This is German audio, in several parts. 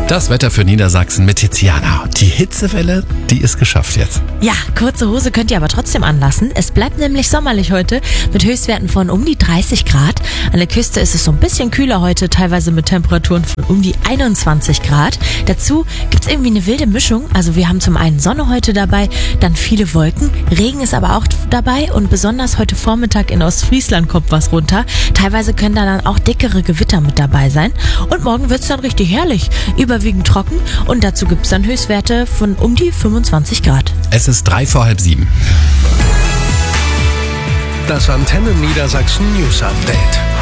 Das Wetter für Niedersachsen mit Tiziana. Die Hitzewelle, die ist geschafft jetzt. Ja, kurze Hose könnt ihr aber trotzdem anlassen. Es bleibt nämlich sommerlich heute mit Höchstwerten von um die 30 Grad. An der Küste ist es so ein bisschen kühler heute, teilweise mit Temperaturen von um die 21 Grad. Dazu gibt's irgendwie eine wilde Mischung. Also wir haben zum einen Sonne heute dabei, dann viele Wolken. Regen ist aber auch dabei und besonders heute Vormittag in Ostfriesland kommt was runter. Teilweise können da dann auch dickere Gewitter mit dabei sein. Und morgen wird's dann richtig herrlich. Überwiegend trocken und dazu gibt's dann Höchstwerte von um die 25 Grad. Es ist 6:45. Das Antenne Niedersachsen News Update.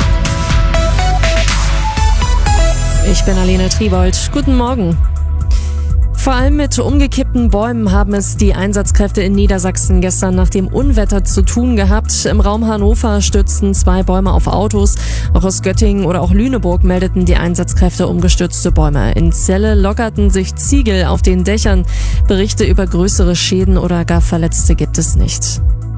Ich bin Alena Triebold. Guten Morgen. Vor allem mit umgekippten Bäumen haben es die Einsatzkräfte in Niedersachsen gestern nach dem Unwetter zu tun gehabt. Im Raum Hannover stürzten 2 Bäume auf Autos. Auch aus Göttingen oder auch Lüneburg meldeten die Einsatzkräfte umgestürzte Bäume. In Celle lockerten sich Ziegel auf den Dächern. Berichte über größere Schäden oder gar Verletzte gibt es nicht.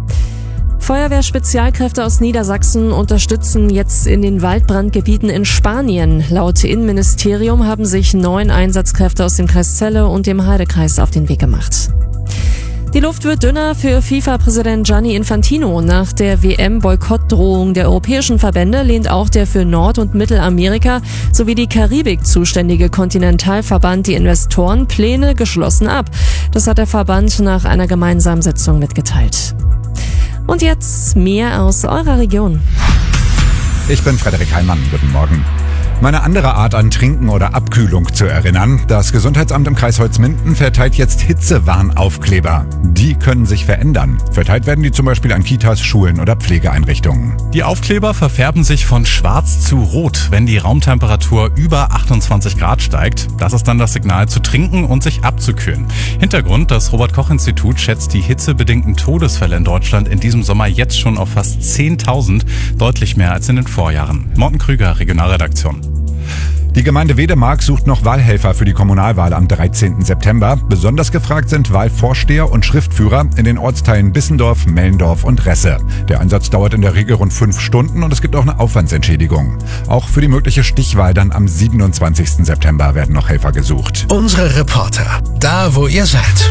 Feuerwehrspezialkräfte aus Niedersachsen unterstützen jetzt in den Waldbrandgebieten in Spanien. Laut Innenministerium haben sich 9 Einsatzkräfte aus dem Kreis Celle und dem Heidekreis auf den Weg gemacht. Die Luft wird dünner für FIFA-Präsident Gianni Infantino. Nach der WM-Boykottdrohung der europäischen Verbände lehnt auch der für Nord- und Mittelamerika sowie die Karibik zuständige Kontinentalverband die Investorenpläne geschlossen ab. Das hat der Verband nach einer gemeinsamen Sitzung mitgeteilt. Und jetzt mehr aus eurer Region. Ich bin Frederik Heimann. Guten Morgen. Meine andere Art an Trinken oder Abkühlung zu erinnern. Das Gesundheitsamt im Kreis Holzminden verteilt jetzt Hitzewarnaufkleber. Die können sich verändern. Verteilt werden die zum Beispiel an Kitas, Schulen oder Pflegeeinrichtungen. Die Aufkleber verfärben sich von schwarz zu rot, wenn die Raumtemperatur über 28 Grad steigt. Das ist dann das Signal zu trinken und sich abzukühlen. Hintergrund: Das Robert-Koch-Institut schätzt die hitzebedingten Todesfälle in Deutschland in diesem Sommer jetzt schon auf fast 10.000, deutlich mehr als in den Vorjahren. Morten Krüger, Regionalredaktion. Die Gemeinde Wedemark sucht noch Wahlhelfer für die Kommunalwahl am 13. September. Besonders gefragt sind Wahlvorsteher und Schriftführer in den Ortsteilen Bissendorf, Mellendorf und Resse. Der Einsatz dauert in der Regel rund 5 Stunden und es gibt auch eine Aufwandsentschädigung. Auch für die mögliche Stichwahl dann am 27. September werden noch Helfer gesucht. Unsere Reporter, da wo ihr seid.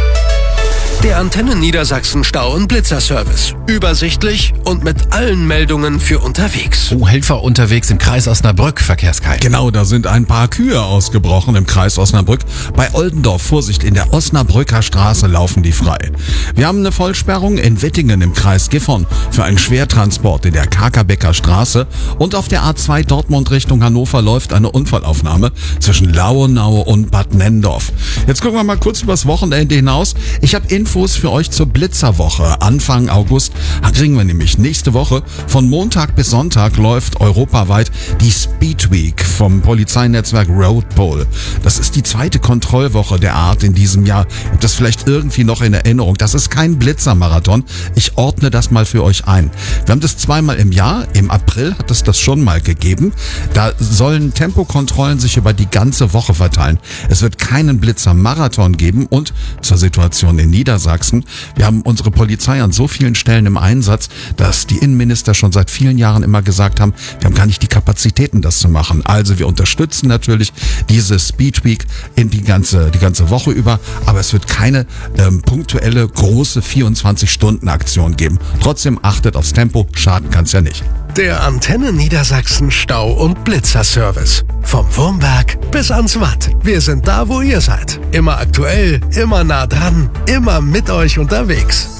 Der Antenne Niedersachsen Stau- und Blitzerservice. Übersichtlich und mit allen Meldungen für unterwegs. Oh, Helfer unterwegs im Kreis Osnabrück, Verkehrskeil. Genau, da sind ein paar Kühe ausgebrochen im Kreis Osnabrück. Bei Oldendorf, Vorsicht, in der Osnabrücker Straße laufen die frei. Wir haben eine Vollsperrung in Wittingen im Kreis Gifhorn für einen Schwertransport in der Kakerbecker Straße. Und auf der A2 Dortmund Richtung Hannover läuft eine Unfallaufnahme zwischen Lauenau und Bad Nenndorf. Jetzt gucken wir mal kurz übers Wochenende hinaus. Ich habe Infos für euch zur Blitzerwoche. Anfang August kriegen wir nämlich nächste Woche. Von Montag bis Sonntag läuft europaweit die Speed Week vom Polizeinetzwerk Roadpol. Das ist die 2. Kontrollwoche der Art in diesem Jahr. Ihr habt das vielleicht irgendwie noch in Erinnerung. Das ist kein Blitzermarathon. Ich ordne das mal für euch ein. Wir haben das 2-mal im Jahr. Im April hat es das schon mal gegeben. Da sollen Tempokontrollen sich über die ganze Woche verteilen. Es wird keinen Blitzermarathon geben und zur Situation in Niedersachsen. Wir haben unsere Polizei an so vielen Stellen im Einsatz, dass die Innenminister schon seit vielen Jahren immer gesagt haben, wir haben gar nicht die Kapazitäten, das zu machen. Also wir unterstützen natürlich diese Speed Week in die ganze Woche über, aber es wird keine punktuelle, große 24-Stunden-Aktion geben. Trotzdem achtet aufs Tempo, schaden kann es ja nicht. Der Antenne Niedersachsen Stau- und Blitzerservice. Vom Wurmberg bis ans Watt. Wir sind da, wo ihr seid. Immer aktuell, immer nah dran, immer mit euch unterwegs.